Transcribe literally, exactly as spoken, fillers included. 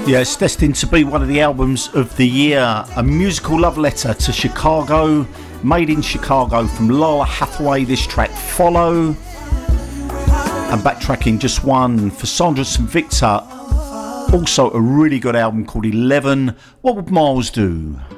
Yeah, it's destined to be one of the albums of the year. A musical love letter to Chicago, made in Chicago from Laurel Hathaway. This track, Follow. And backtracking just one for Sandra Saint Victor. Also a really good album called eleven. What Would Miles Do?